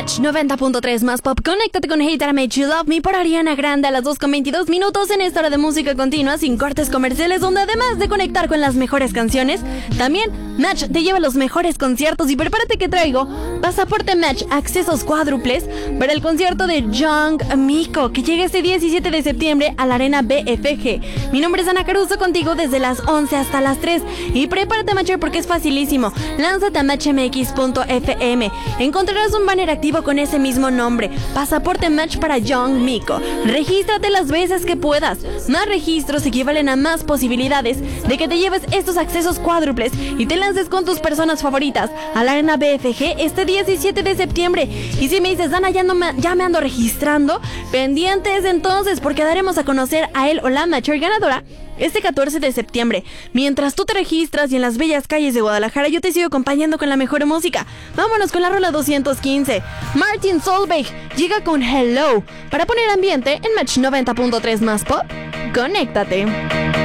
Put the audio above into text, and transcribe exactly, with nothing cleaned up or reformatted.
Match noventa punto tres más pop. Conéctate con Hate That I Made You Love Me por Ariana Grande a las dos con veintidós minutos en esta hora de música continua sin cortes comerciales, donde además de conectar con las mejores canciones, también Match te lleva a los mejores conciertos. Y prepárate que traigo pasaporte Match, accesos cuádruples para el concierto de Young Miko, que llega este diecisiete de septiembre a la Arena B F G. Mi nombre es Ana Caruso, contigo desde las once hasta las tres. Y prepárate, Matcher, porque es facilísimo. Lánzate a match m x punto f m. Encontrarás un banner activo con ese mismo nombre, pasaporte Match para Young Miko. Regístrate las veces que puedas. Más registros equivalen a más posibilidades de que te lleves estos accesos cuádruples y te lances con tus personas favoritas a la Arena B F G este diecisiete de septiembre. Y si me dices, Dana, ya, no me, ya me ando registrando, pendientes entonces, porque daremos a conocer a él o la Matcher ganadora este catorce de septiembre. Mientras tú te registras y en las bellas calles de Guadalajara, yo te sigo acompañando con la mejor música. Vámonos con la rola doscientos quince. Martin Solveig llega con Hello para poner ambiente en Match noventa punto tres más pop. Conéctate.